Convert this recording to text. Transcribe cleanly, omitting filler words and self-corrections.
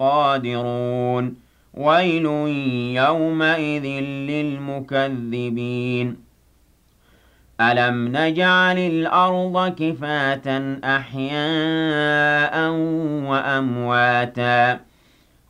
قادرون ويل يومئذ للمكذبين ألم نجعل الأرض كفاة أحياء وأمواتا